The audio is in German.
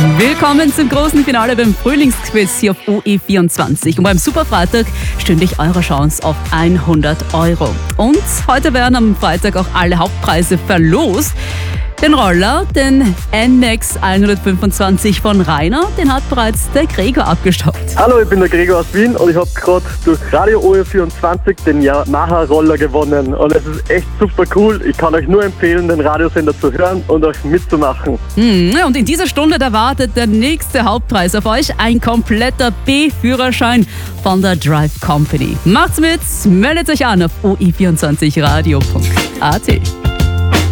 Willkommen zum großen Finale beim Frühlingsquiz hier auf OE24. Und beim Superfreitag stündig eure Chance auf 100 €. Und heute werden am Freitag auch alle Hauptpreise verlost. Den Roller, den NMAX 125 von Rainer, den hat bereits der Gregor abgestaubt. Hallo, ich bin der Gregor aus Wien und ich habe gerade durch Radio OE24 den Yamaha-Roller gewonnen. Und es ist echt super cool. Ich kann euch nur empfehlen, den Radiosender zu hören und euch mitzumachen. Und in dieser Stunde da wartet der nächste Hauptpreis auf euch. Ein kompletter B-Führerschein von der Drive Company. Macht's mit, meldet euch an auf oe24radio.at.